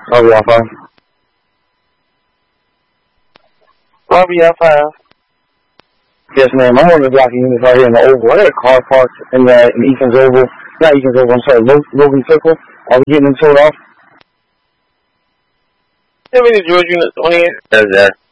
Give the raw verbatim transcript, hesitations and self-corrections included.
Robbie F five. Robbie F five. Yes, ma'am. I'm one of the blocking units right here in the Oval. I got a car parked in the in Ethan's Oval. Not Ethan's Oval, I'm sorry, Logan Circle. Are we getting them sold off? How many George units on here? There's there.